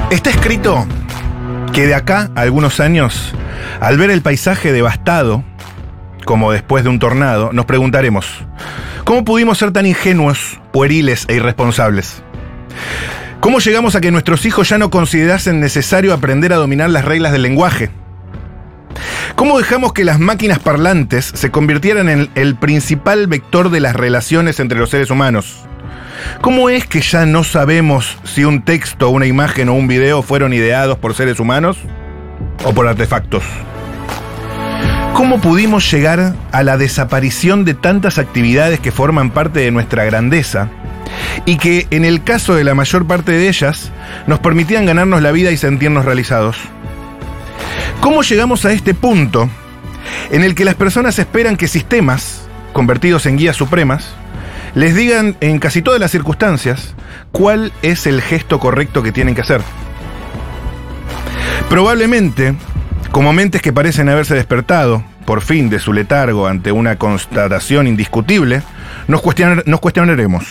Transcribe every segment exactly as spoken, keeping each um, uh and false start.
Está escrito que de acá a algunos años, al ver el paisaje devastado, como después de un tornado, nos preguntaremos, ¿cómo pudimos ser tan ingenuos, pueriles e irresponsables? ¿Cómo llegamos a que nuestros hijos ya no considerasen necesario aprender a dominar las reglas del lenguaje? ¿Cómo dejamos que las máquinas parlantes se convirtieran en el principal vector de las relaciones entre los seres humanos? ¿Cómo es que ya no sabemos si un texto, una imagen o un video fueron ideados por seres humanos o por artefactos? ¿Cómo pudimos llegar a la desaparición de tantas actividades que forman parte de nuestra grandeza y que, en el caso de la mayor parte de ellas, nos permitían ganarnos la vida y sentirnos realizados? ¿Cómo llegamos a este punto en el que las personas esperan que sistemas, convertidos en guías supremas, les digan en casi todas las circunstancias cuál es el gesto correcto que tienen que hacer? Probablemente, como mentes que parecen haberse despertado, por fin, de su letargo ante una constatación indiscutible, nos, cuestionar, nos cuestionaremos.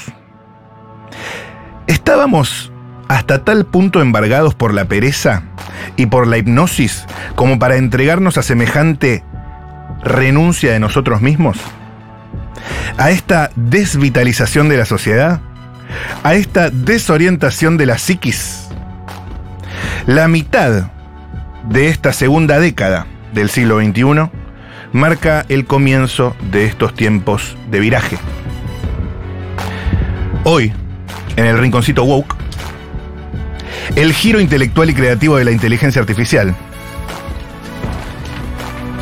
¿Estábamos hasta tal punto embargados por la pereza y por la hipnosis como para entregarnos a semejante renuncia de nosotros mismos? ¿A esta desvitalización de la sociedad? ¿A esta desorientación de la psiquis? La mitad de esta segunda década del siglo veintiuno marca el comienzo de estos tiempos de viraje. Hoy, en el rinconcito woke, el giro intelectual y creativo de la inteligencia artificial.